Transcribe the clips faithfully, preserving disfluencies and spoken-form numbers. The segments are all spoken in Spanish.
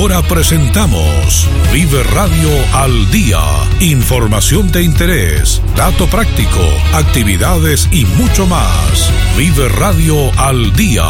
Ahora presentamos Vive Radio al Día. Información de interés, dato práctico, actividades y mucho más. Vive Radio al Día.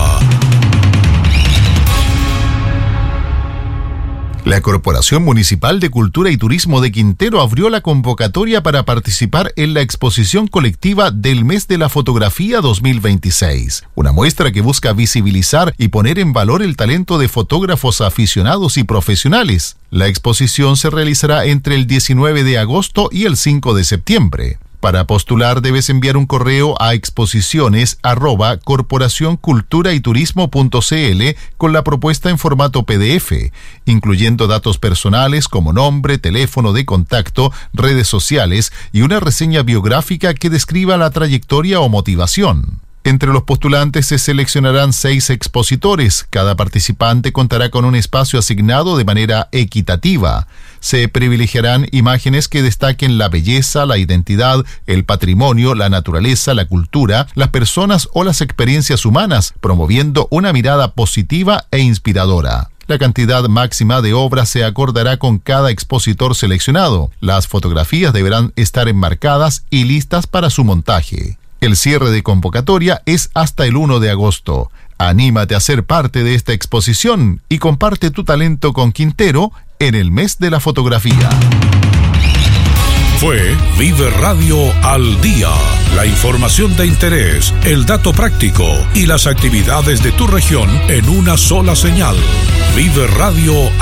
La Corporación Municipal de Cultura y Turismo de Quintero abrió la convocatoria para participar en la exposición colectiva del Mes de la Fotografía dos mil veintiséis, una muestra que busca visibilizar y poner en valor el talento de fotógrafos aficionados y profesionales. La exposición se realizará entre el diecinueve de agosto y el cinco de septiembre. Para postular debes enviar un correo a exposiciones arroba corporación cultura y turismo punto cl con la propuesta en formato P D F, incluyendo datos personales como nombre, teléfono de contacto, redes sociales y una reseña biográfica que describa la trayectoria o motivación. Entre los postulantes se seleccionarán seis expositores. Cada participante contará con un espacio asignado de manera equitativa. Se privilegiarán imágenes que destaquen la belleza, la identidad, el patrimonio, la naturaleza, la cultura, las personas o las experiencias humanas, promoviendo una mirada positiva e inspiradora. La cantidad máxima de obras se acordará con cada expositor seleccionado. Las fotografías deberán estar enmarcadas y listas para su montaje. El cierre de convocatoria es hasta el uno de agosto. Anímate a ser parte de esta exposición y comparte tu talento con Quintero en el Mes de la Fotografía. Fue Vive Radio al Día. La información de interés, el dato práctico y las actividades de tu región en una sola señal. Vive Radio